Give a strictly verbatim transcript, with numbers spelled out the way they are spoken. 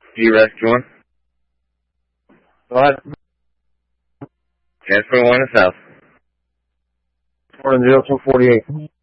G Rescue one. Go ahead. Transfer one to South. Four and zero two forty eight.